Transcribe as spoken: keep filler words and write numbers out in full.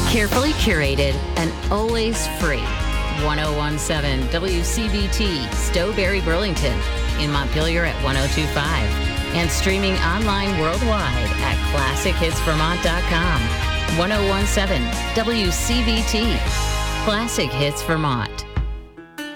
Carefully curated and always free. ten seventeen W C B T, Stowberry, Burlington. In Montpelier at ten twenty-five. And streaming online worldwide at classic hits vermont dot com. ten seventeen W C B T. Classic Hits Vermont.